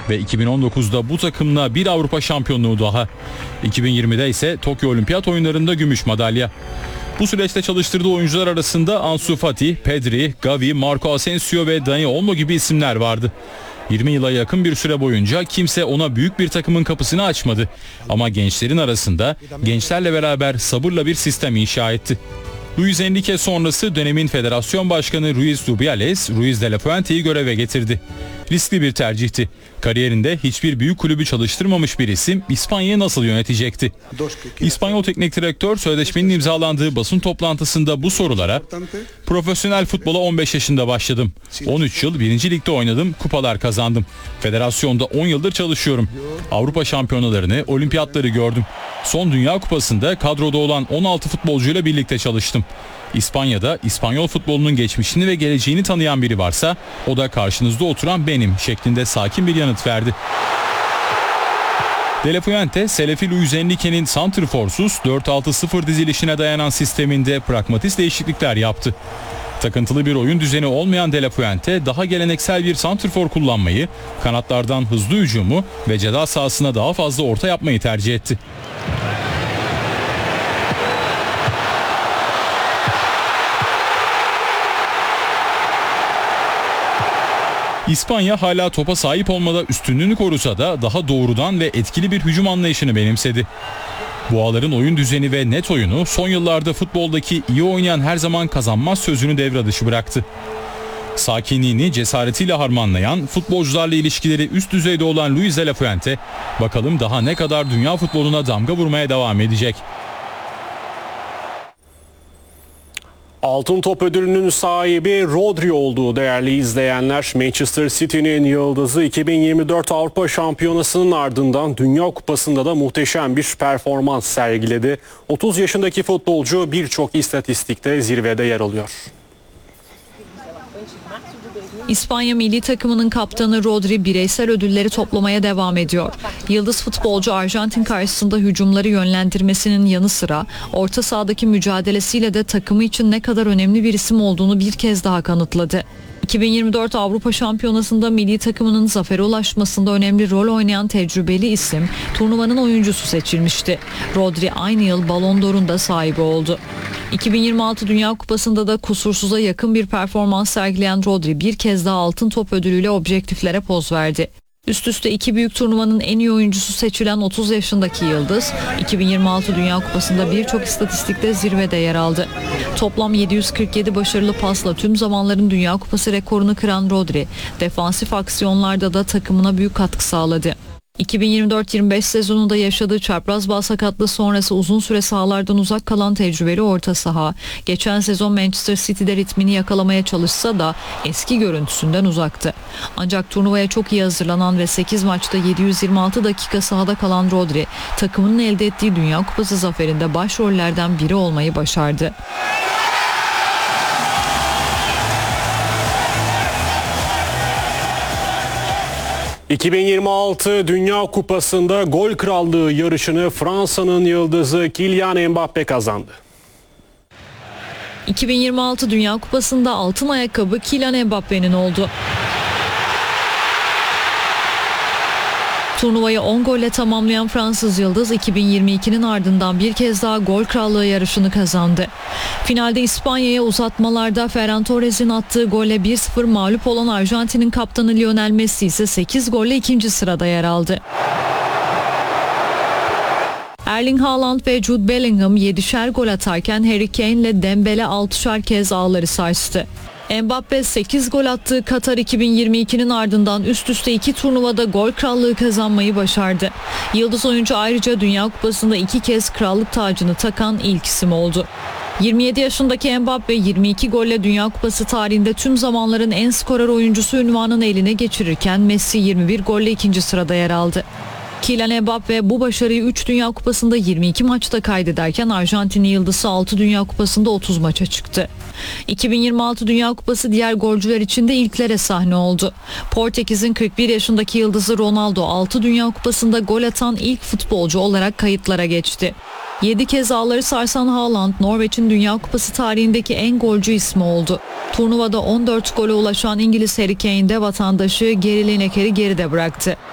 ve 2019'da bu takımla bir Avrupa şampiyonluğu daha. 2020'de ise Tokyo Olimpiyat Oyunları'nda gümüş madalya. Bu süreçte çalıştırdığı oyuncular arasında Ansu Fati, Pedri, Gavi, Marco Asensio ve Dani Olmo gibi isimler vardı. 20 yıla yakın bir süre boyunca kimse ona büyük bir takımın kapısını açmadı. Ama gençlerin arasında gençlerle beraber sabırla bir sistem inşa etti. Luis Enrique sonrası dönemin federasyon başkanı Ruiz Rubiales, Ruiz de la Fuente'yi göreve getirdi. Riskli bir tercihti. Kariyerinde hiçbir büyük kulübü çalıştırmamış bir isim İspanya'yı nasıl yönetecekti? İspanyol teknik direktör sözleşmenin imzalandığı basın toplantısında bu sorulara "Profesyonel futbola 15 yaşında başladım. 13 yıl 1. Lig'de oynadım, kupalar kazandım. Federasyonda 10 yıldır çalışıyorum. Avrupa şampiyonalarını, olimpiyatları gördüm. Son Dünya Kupası'nda kadroda olan 16 futbolcuyla birlikte çalıştım. İspanya'da İspanyol futbolunun geçmişini ve geleceğini tanıyan biri varsa o da karşınızda oturan benim" şeklinde sakin bir yanıt verdi. De La Fuente, Selefi Luis Enrique'nin santrforsuz 4-6-0 dizilişine dayanan sisteminde pragmatist değişiklikler yaptı. Takıntılı bir oyun düzeni olmayan De La Fuente daha geleneksel bir santrfor kullanmayı, kanatlardan hızlı hücumu ve ceza sahasına daha fazla orta yapmayı tercih etti. İspanya hala topa sahip olmada üstünlüğünü korusa da daha doğrudan ve etkili bir hücum anlayışını benimsedi. Boğaların oyun düzeni ve net oyunu son yıllarda futboldaki iyi oynayan her zaman kazanmaz sözünü devre dışı bıraktı. Sakinliğini cesaretiyle harmanlayan, futbolcularla ilişkileri üst düzeyde olan Luis de la Fuente, bakalım daha ne kadar dünya futboluna damga vurmaya devam edecek. Altın Top ödülünün sahibi Rodri olduğu değerli izleyenler. Manchester City'nin yıldızı 2024 Avrupa Şampiyonası'nın ardından Dünya Kupası'nda da muhteşem bir performans sergiledi. 30 yaşındaki futbolcu birçok istatistikte zirvede yer alıyor. İspanya milli takımının kaptanı Rodri bireysel ödülleri toplamaya devam ediyor. Yıldız futbolcu Arjantin karşısında hücumları yönlendirmesinin yanı sıra orta sahadaki mücadelesiyle de takımı için ne kadar önemli bir isim olduğunu bir kez daha kanıtladı. 2024 Avrupa Şampiyonası'nda milli takımının zafere ulaşmasında önemli rol oynayan tecrübeli isim turnuvanın oyuncusu seçilmişti. Rodri aynı yıl Ballon d'Or'un da sahibi oldu. 2026 Dünya Kupası'nda da kusursuza yakın bir performans sergileyen Rodri bir kez daha Altın Top ödülüyle objektiflere poz verdi. Üst üste iki büyük turnuvanın en iyi oyuncusu seçilen 30 yaşındaki yıldız, 2026 Dünya Kupası'nda birçok istatistikte zirvede yer aldı. Toplam 747 başarılı pasla tüm zamanların Dünya Kupası rekorunu kıran Rodri, defansif aksiyonlarda da takımına büyük katkı sağladı. 2024-25 sezonunda yaşadığı çapraz bağ sakatlığı sonrası uzun süre sahalardan uzak kalan tecrübeli orta saha, geçen sezon Manchester City'de ritmini yakalamaya çalışsa da eski görüntüsünden uzaktı. Ancak turnuvaya çok iyi hazırlanan ve 8 maçta 726 dakika sahada kalan Rodri, takımının elde ettiği Dünya Kupası zaferinde başrollerden biri olmayı başardı. ...2026 Dünya Kupası'nda gol krallığı yarışını Fransa'nın yıldızı Kylian Mbappe kazandı. 2026 Dünya Kupası'nda altın ayakkabı Kylian Mbappe'nin oldu. Turnuvayı 10 golle tamamlayan Fransız yıldız 2022'nin ardından bir kez daha gol krallığı yarışını kazandı. Finalde İspanya'ya uzatmalarda Ferran Torres'in attığı golle 1-0 mağlup olan Arjantin'in kaptanı Lionel Messi ise 8 golle ikinci sırada yer aldı. Erling Haaland ve Jude Bellingham 7'şer gol atarken Harry Kane ile Dembele 6'şer kez ağları sarstı. Mbappe 8 gol attığı Katar 2022'nin ardından üst üste 2 turnuvada gol krallığı kazanmayı başardı. Yıldız oyuncu ayrıca Dünya Kupası'nda 2 kez krallık tacını takan ilk isim oldu. 27 yaşındaki Mbappe 22 golle Dünya Kupası tarihinde tüm zamanların en skorer oyuncusu unvanını eline geçirirken Messi 21 golle ikinci sırada yer aldı. Kylian Mbappe bu başarıyı 3 Dünya Kupası'nda 22 maçta kaydederken Arjantinli yıldızı 6 Dünya Kupası'nda 30 maça çıktı. 2026 Dünya Kupası diğer golcüler için de ilklere sahne oldu. Portekiz'in 41 yaşındaki yıldızı Ronaldo 6 Dünya Kupası'nda gol atan ilk futbolcu olarak kayıtlara geçti. 7 kez ağları sarsan Haaland, Norveç'in Dünya Kupası tarihindeki en golcü ismi oldu. Turnuvada 14 gole ulaşan İngiliz Harry Kane de vatandaşı Gary Lineker'i geride bıraktı.